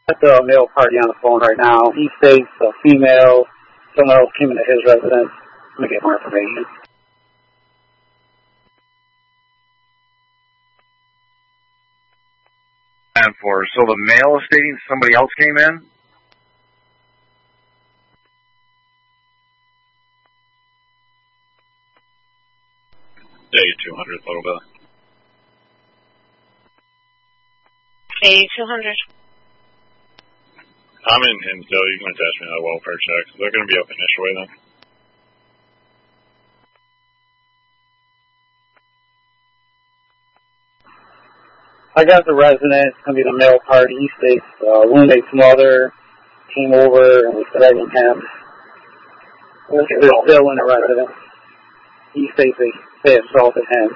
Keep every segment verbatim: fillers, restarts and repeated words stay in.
At the male party on the phone right now. He states a female, someone else came into his residence. Let me get more information. And for, so the male is stating somebody else came in? Day two hundred, a little bit. Day two hundred. I'm in Hinsdale. You can attach me to that welfare check. So they're going to be open initially then. I got the resident. It's going to be the male party. He states uh, roommate's mother came over and was threatening him. They're still in the residence. He states they, they assaulted him.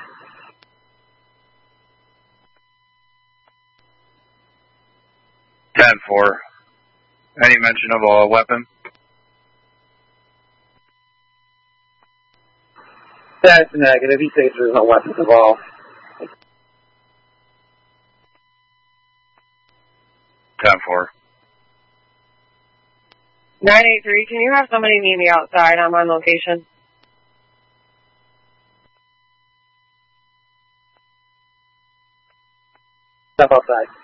ten four. Any mention of a weapon? That's negative. He states there's no weapons involved. ten four. nine eight three, can you have somebody meet me outside? I'm on location. Step outside.